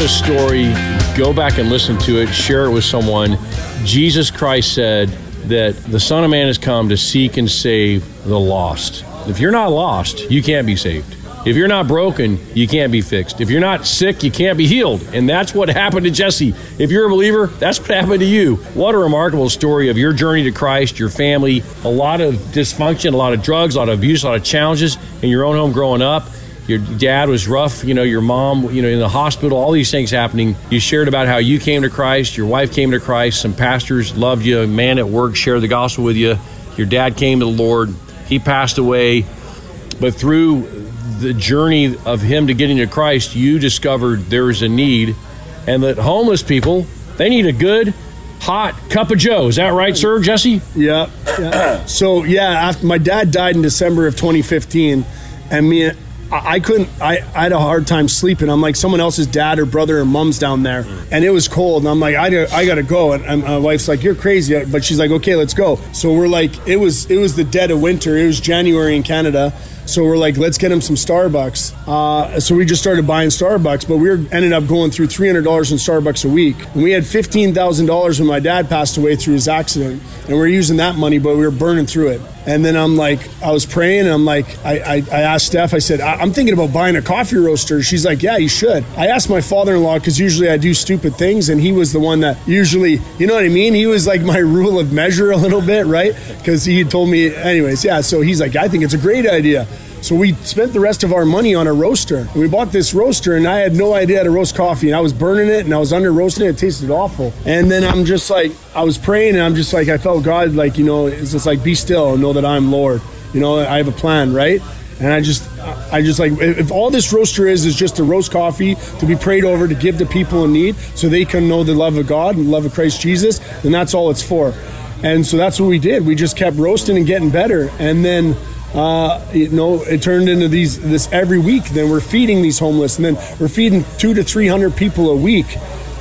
this story, go back and listen to it, share it with someone. Jesus Christ said that the Son of Man has come to seek and save the lost. If you're not lost, you can't be saved. If you're not broken, you can't be fixed. If you're not sick, you can't be healed. And that's what happened to Jesse. If you're a believer, that's what happened to you. What a remarkable story of your journey to Christ, your family, a lot of dysfunction, a lot of drugs, a lot of abuse, a lot of challenges in your own home growing up. Your dad was rough, your mom, in the hospital, all these things happening. You shared about how you came to Christ, your wife came to Christ, some pastors loved you, a man at work shared the gospel with you. Your dad came to the Lord, he passed away. But through the journey of him to getting to Christ, you discovered there is a need, and that homeless people, they need a good, hot cup of joe. Is that right, sir, Jesse? Yeah. So, after my dad died in December of 2015, and I had a hard time sleeping. I'm like, someone else's dad or brother or mom's down there, and it was cold, and I'm like, I gotta go, and my wife's like, you're crazy, but she's like, okay, let's go. So we're like, it was the dead of winter. It was January in Canada. So we're like, let's get him some Starbucks. So we just started buying Starbucks, but we ended up going through $300 in Starbucks a week. And we had $15,000 when my dad passed away through his accident. And we were using that money, but we were burning through it. And then I was praying, and I'm like, I asked Steph, I said, I'm thinking about buying a coffee roaster. She's like, yeah, you should. I asked my father-in-law, because usually I do stupid things, and he was the one that usually, you know what I mean? He was like my rule of measure a little bit, right? Because he had told me, anyways, so he's like, I think it's a great idea. So we spent the rest of our money on a roaster. And we bought this roaster, and I had no idea how to roast coffee. And I was burning it, and I was under roasting it. It tasted awful. And then I'm just like, I was praying, and I'm just like, I felt God, like, it's just like, be still and know that I'm Lord. I have a plan, right? And I just like, if all this roaster is just to roast coffee, to be prayed over, to give to people in need, so they can know the love of God and the love of Christ Jesus, then that's all it's for. And so that's what we did. We just kept roasting and getting better. And then it turned into this every week. Then we're feeding these homeless, and then we're feeding 200 to 300 people a week.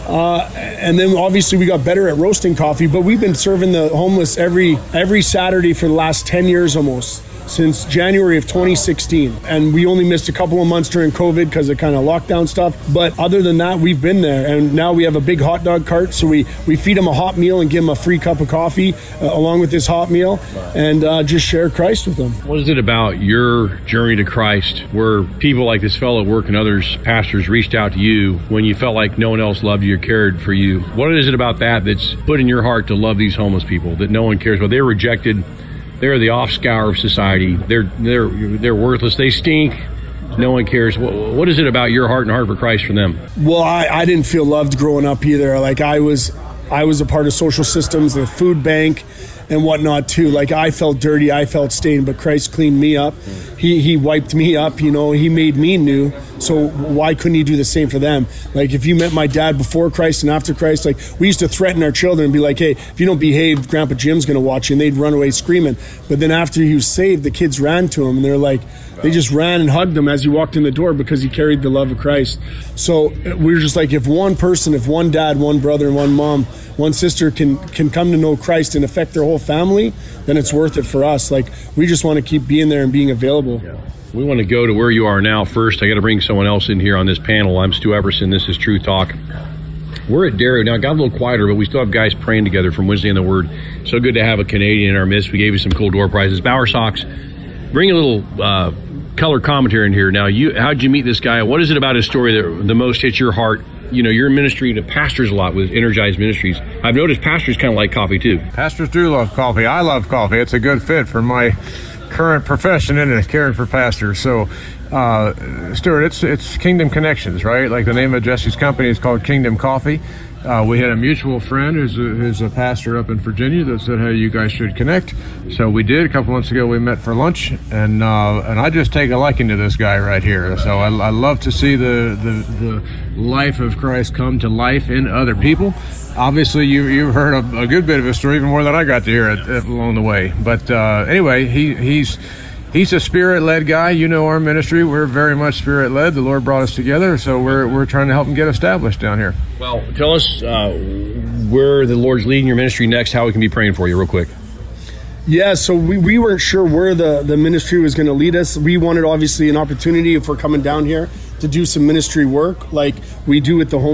And then obviously we got better at roasting coffee, but we've been serving the homeless every Saturday for the last 10 years almost, since January of 2016. And we only missed a couple of months during COVID because of kind of lockdown stuff. But other than that, we've been there. And now we have a big hot dog cart. So we feed them a hot meal and give them a free cup of coffee along with this hot meal, and just share Christ with them. What is it about your journey to Christ where people like this fellow at work and others, pastors, reached out to you when you felt like no one else loved you or cared for you? What is it about that that's put in your heart to love these homeless people that no one cares about? They're rejected. They're the off-scour of society. They're worthless. They stink. No one cares. What is it about your heart and heart for Christ for them? Well, I didn't feel loved growing up either. Like I was a part of social systems, the food bank, and whatnot too. Like I felt dirty, I felt stained, but Christ cleaned me up. He wiped me up. He made me new. So why couldn't he do the same for them? Like if you met my dad before Christ and after Christ, like we used to threaten our children and be like, hey, if you don't behave, Grandpa Jim's going to watch you, and they'd run away screaming. But then after he was saved, the kids ran to him, and they're like, they just ran and hugged him as he walked in the door because he carried the love of Christ. So we were just like, if one person, if one dad, one brother, and one mom, one sister can come to know Christ and affect their whole family, then it's worth it for us. Like we just want to keep being there and being available. Yeah. We want to go to where you are now first. I got to bring someone else in here on this panel. I'm Stu Everson. This is Truth Talk. We're at Dario. Now, it got a little quieter, but we still have guys praying together from Wednesday in the Word. So good to have a Canadian in our midst. We gave you some cool door prizes. Bauer Socks, bring a little color commentary in here. Now, how'd you meet this guy? What is it about his story that the most hits your heart? You're in ministry to pastors a lot with Energized Ministries. I've noticed pastors kind of like coffee, too. Pastors do love coffee. I love coffee. It's a good fit for my current profession in caring for pastors. So, Stuart, it's Kingdom Connections, right? Like the name of Jesse's company is called Kingdom Coffee. We had a mutual friend who's a pastor up in Virginia that said, hey, you guys should connect. So we did. A couple months ago, we met for lunch, and I just take a liking to this guy right here. So I love to see the life of Christ come to life in other people. Obviously, you've heard a good bit of his story, even more than I got to hear along the way. But anyway, he's a Spirit-led guy. Our ministry, we're very much Spirit-led. The Lord brought us together, so we're trying to help him get established down here. Well, tell us where the Lord's leading your ministry next, how we can be praying for you real quick. Yeah, so we weren't sure where the ministry was going to lead us. We wanted, obviously, an opportunity if we're coming down here to do some ministry work like we do with the home